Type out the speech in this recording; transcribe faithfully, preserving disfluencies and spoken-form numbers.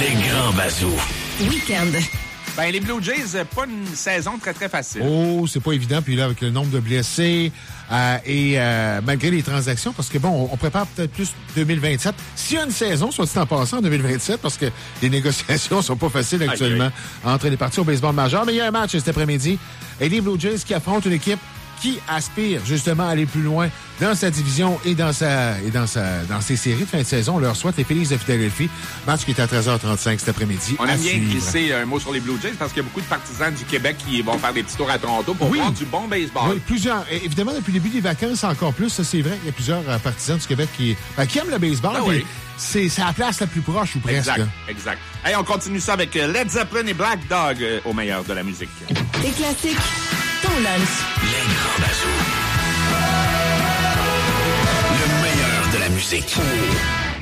Les grands bazous. Week-end. Ben, les Blue Jays, pas une saison très, très facile. Oh, c'est pas évident. Puis là, avec le nombre de blessés euh, et euh, malgré les transactions, parce que bon, on prépare peut-être plus deux mille vingt-sept. S'il y a une saison, soit dit en passant, en deux mille vingt-sept, parce que les négociations sont pas faciles actuellement aïe, aïe. entre les parties au baseball majeur. Mais il y a un match cet après-midi. Et les Blue Jays qui affrontent une équipe qui aspire justement à aller plus loin dans sa division et dans sa et dans sa dans ses séries de fin de saison. On leur souhaite les Phillies de Philadelphie. Match qui est à treize heures trente-cinq cet après-midi. On aime bien suivre. glisser un mot sur les Blue Jays parce qu'il y a beaucoup de partisans du Québec qui vont faire des petits tours à Toronto pour Oui. voir du bon baseball. Oui, plusieurs. Et évidemment, depuis le début des vacances, encore plus, ça c'est vrai. Il y a plusieurs euh, partisans du Québec qui, ben, qui aiment le baseball. Ah oui. Puis C'est c'est la place la plus proche ou presque. Exact, exact. Hey, on continue ça avec Led Zeppelin et Black Dog euh, au meilleur de la musique. Les classiques, ton lunch. Les grands bazous. Le meilleur de la musique.